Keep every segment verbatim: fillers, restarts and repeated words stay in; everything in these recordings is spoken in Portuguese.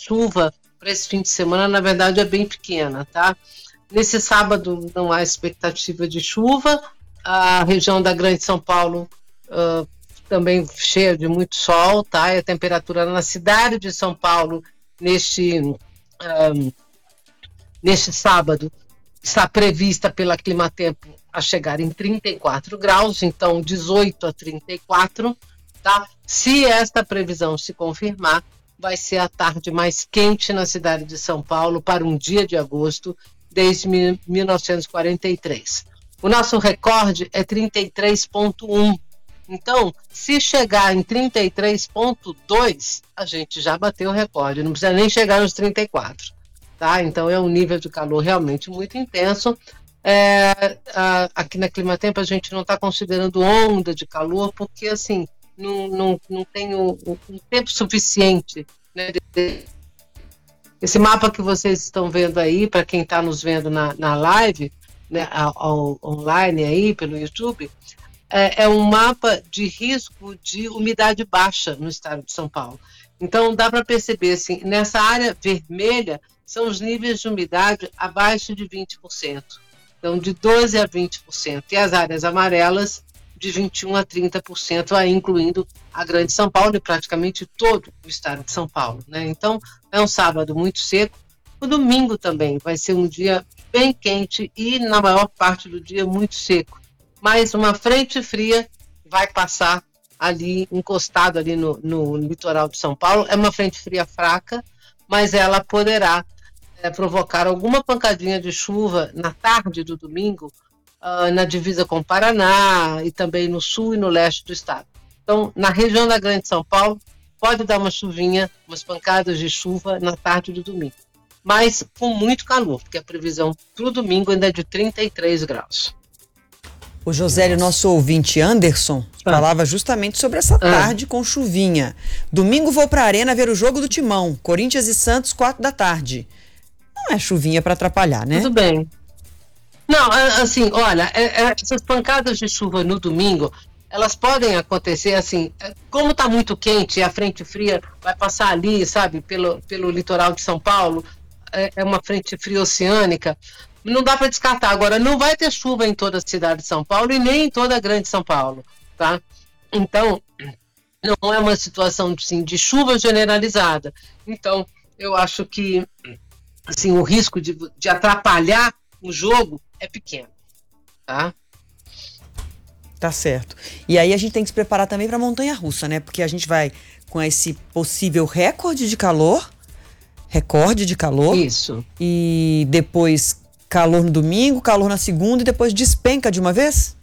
chuva para esse fim de semana, na verdade, é bem pequena, tá? Nesse sábado não há expectativa de chuva, a região da Grande São Paulo uh, também cheia de muito sol, tá? E a temperatura na cidade de São Paulo neste, um, neste sábado está prevista pela Climatempo a chegar em trinta e quatro graus, então dezoito a trinta e quatro, tá? Se esta previsão se confirmar, vai ser a tarde mais quente na cidade de São Paulo para um dia de agosto desde mil novecentos e quarenta e três. O nosso recorde é trinta e três vírgula um. Então, se chegar em trinta e três vírgula dois, a gente já bateu o recorde, não precisa nem chegar nos trinta e quatro. Tá? Então, é um nível de calor realmente muito intenso. É, a, aqui na Climatempo a gente não está considerando onda de calor, porque assim, não, não, não tem o, o, o tempo suficiente, né? Esse mapa que vocês estão vendo aí, para quem está nos vendo na, na live, né, ao, ao, online aí pelo YouTube, é, é um mapa de risco de umidade baixa no estado de São Paulo. Então dá para perceber assim, nessa área vermelha são os níveis de umidade abaixo de vinte por cento. Então de doze a vinte por cento. E as áreas amarelas de vinte e um a trinta por cento, aí incluindo a Grande São Paulo e praticamente todo o estado de São Paulo, né? Então, é um sábado muito seco. O domingo também vai ser um dia bem quente e, na maior parte do dia, muito seco. Mas uma frente fria vai passar ali, encostado ali no, no litoral de São Paulo. É uma frente fria fraca, mas ela poderá é, provocar alguma pancadinha de chuva na tarde do domingo, Uh, na divisa com o Paraná e também no sul e no leste do estado. Então, na região da Grande São Paulo, pode dar uma chuvinha, umas pancadas de chuva na tarde do domingo. Mas com muito calor, porque a previsão para o domingo ainda é de trinta e três graus. O Josélio, nosso ouvinte Anderson, ah. falava justamente sobre essa tarde ah. com chuvinha. Domingo vou para a Arena ver o jogo do Timão, Corinthians e Santos, quatro da tarde. Não é chuvinha para atrapalhar, né? Tudo bem. Não, assim, olha, essas pancadas de chuva no domingo, elas podem acontecer assim, como está muito quente e a frente fria vai passar ali, sabe, pelo, pelo litoral de São Paulo, é uma frente fria oceânica, não dá para descartar. Agora, não vai ter chuva em toda a cidade de São Paulo e nem em toda a Grande São Paulo, tá? Então, não é uma situação assim, de chuva generalizada. Então, eu acho que assim, o risco de, de atrapalhar o jogo é pequeno, tá? Tá certo. E aí a gente tem que se preparar também para a montanha-russa, né? Porque a gente vai com esse possível recorde de calor, recorde de calor. Isso. E depois calor no domingo, calor na segunda e depois despenca de uma vez?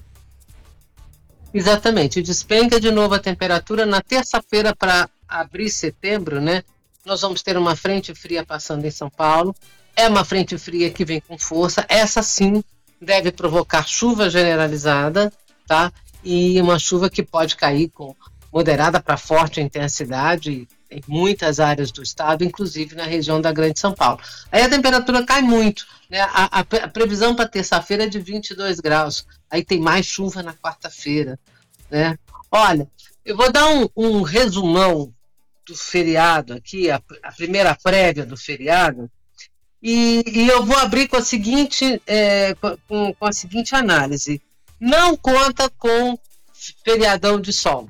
Exatamente. Despenca de novo a temperatura na terça-feira para abrir setembro, né? Nós vamos ter uma frente fria passando em São Paulo. É uma frente fria que vem com força. Essa sim deve provocar chuva generalizada, tá? E uma chuva que pode cair com moderada para forte intensidade em muitas áreas do estado, inclusive na região da Grande São Paulo. Aí a temperatura cai muito, né? A, a, a previsão para terça-feira é de vinte e dois graus. Aí tem mais chuva na quarta-feira, né? Olha, eu vou dar um, um resumão do feriado aqui, a, a primeira prévia do feriado. E, e eu vou abrir com a seguinte, é, com, com a seguinte análise. Não conta com feriadão de sol.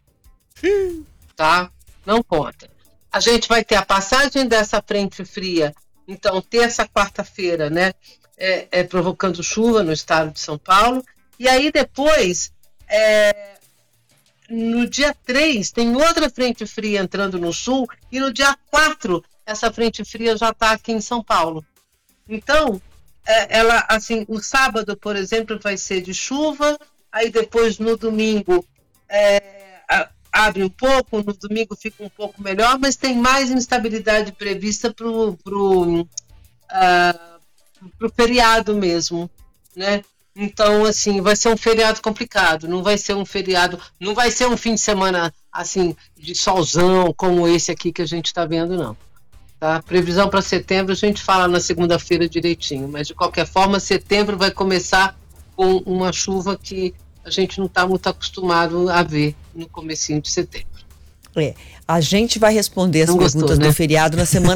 Tá? Não conta. A gente vai ter a passagem dessa frente fria, então, terça, quarta-feira, né? É, é, provocando chuva no estado de São Paulo. E aí depois, é, no dia três, tem outra frente fria entrando no sul. E no dia quatro, essa frente fria já está aqui em São Paulo. Então, é, ela, assim, o sábado, por exemplo, vai ser de chuva, aí depois no domingo é, a, abre um pouco, no domingo fica um pouco melhor, mas tem mais instabilidade prevista para o pro, uh, pro feriado mesmo, né? Então, assim, vai ser um feriado complicado, não vai ser um feriado, não vai ser um fim de semana, assim, de solzão como esse aqui que a gente está vendo, não. Tá? Previsão para setembro a gente fala na segunda-feira direitinho, mas de qualquer forma setembro vai começar com uma chuva que a gente não está muito acostumado a ver no comecinho de setembro. É, a gente vai responder as não perguntas gostou, né? do feriado na semana